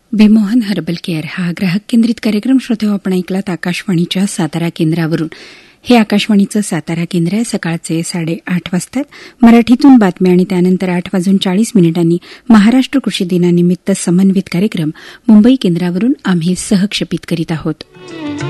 बेमोहन herbal care हा ग्राहक केंद्रित कार्यक्रम श्रोतेहो आपण ऐकलात आकाशवाणीच्या सातारा केंद्रावरून. हे आकाशवाणीचं सातारा केंद्र आहे. सकाळचे 8:30 वाजतात. मराठीतून बातम्या आणि त्यानंतर 8:40 महाराष्ट्र कृषी दिनानिमित्त समन्वित कार्यक्रम मुंबई केंद्रावरून आम्ही सहक्षेपित करीत आहोत.